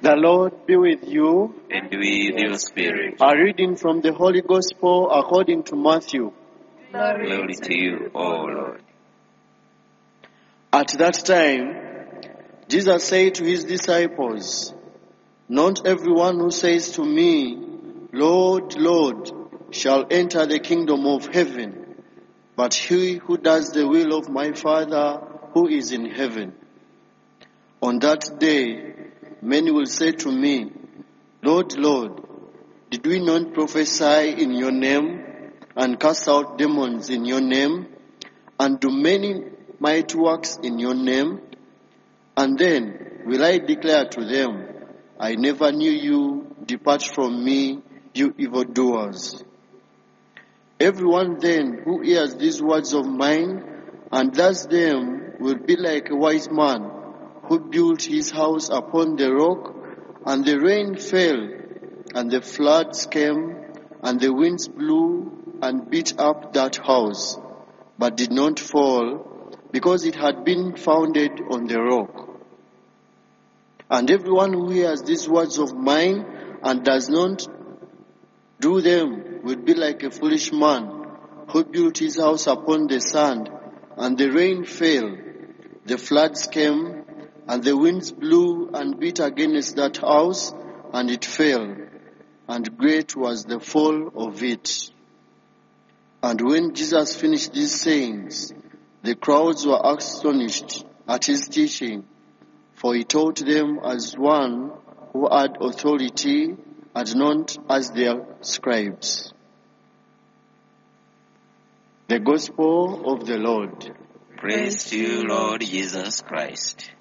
The Lord be with you. and with your spirit. A reading from the Holy Gospel according to Matthew. Glory to you, O Lord. At that time, Jesus said to his disciples, "Not everyone who says to me, 'Lord, Lord,' shall enter the kingdom of heaven, but he who does the will of my Father who is in heaven. On that day, many will say to me, 'Lord, Lord, did we not prophesy in your name, and cast out demons in your name, and do many mighty works in your name?' And then will I declare to them, 'I never knew you, depart from me, you evildoers.' Everyone then who hears these words of mine and does them will be like a wise man who built his house upon the rock, and the rain fell, and the floods came, and the winds blew and beat up that house, but did not fall, because it had been founded on the rock. And everyone who hears these words of mine and does not do them will be like a foolish man who built his house upon the sand, and the rain fell, the floods came, and the winds blew and beat against that house, and it fell, and great was the fall of it." And when Jesus finished these sayings, the crowds were astonished at his teaching, for he taught them as one who had authority and not as their scribes. The Gospel of the Lord. Praise to you, Lord Jesus Christ.